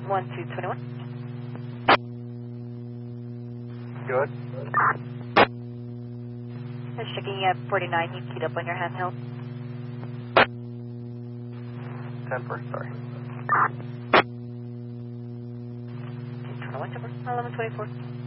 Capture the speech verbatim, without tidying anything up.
one two twenty-one. Good. Just checking at forty-nine, you keyed up on your handheld. ten first, sorry. two twenty-one, eleven twenty-four.